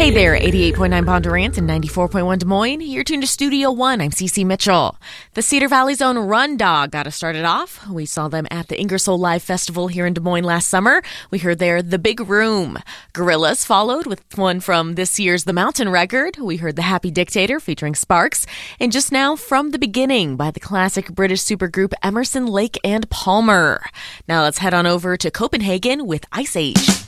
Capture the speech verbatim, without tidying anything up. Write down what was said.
Hey there, eighty-eight point nine Bondurant and ninety-four point one Des Moines. You're tuned to Studio One. I'm Cece Mitchell. The Cedar Valley's own Run Dog got us started off. We saw them at the Ingersoll Live Festival here in Des Moines last summer. We heard there The Big Room. Gorillaz followed with one from this year's The Mountain Record. We heard The Happy Dictator featuring Sparks. And just now, From the Beginning by the classic British supergroup Emerson, Lake and Palmer. Now let's head on over to Copenhagen with Ice Age.